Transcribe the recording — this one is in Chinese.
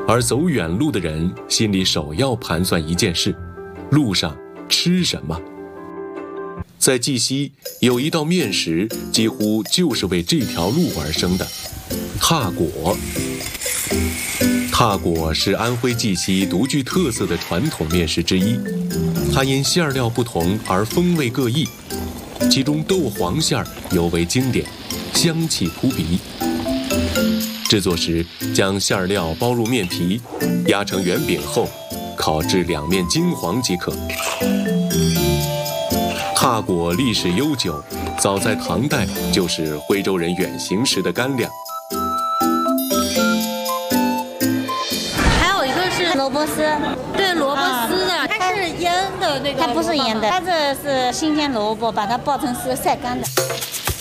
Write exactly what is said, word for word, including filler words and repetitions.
而走远路的人心里首要盘算一件事：路上吃什么。在绩溪有一道面食，几乎就是为这条路而生的——踏果。踏果是安徽绩溪独具特色的传统面食之一，它因馅料不同而风味各异，其中豆黄馅尤为经典，香气扑鼻。制作时，将馅料包入面皮，压成圆饼后，烤至两面金黄即可。踏果历史悠久，早在唐代就是徽州人远行时的干粮。 还有一个是萝卜丝， 对萝卜丝的，啊、它是腌的那个， 它不是腌的，它这是新鲜萝卜，把它爆成丝晒干的。